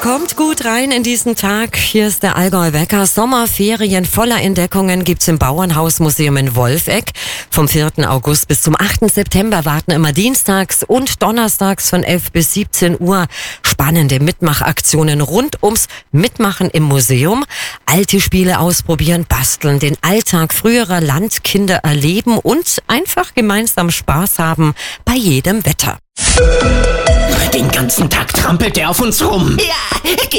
Kommt gut rein in diesen Tag. Hier ist der Allgäu Wecker. Sommerferien voller Entdeckungen gibt's im Bauernhausmuseum in Wolfegg. Vom 4. August bis zum 8. September warten immer dienstags und donnerstags von 11 bis 17 Uhr spannende Mitmachaktionen rund ums Mitmachen im Museum. Alte Spiele ausprobieren, basteln, den Alltag früherer Landkinder erleben und einfach gemeinsam Spaß haben bei jedem Wetter. Den ganzen Tag trampelt er auf uns rum. Ja,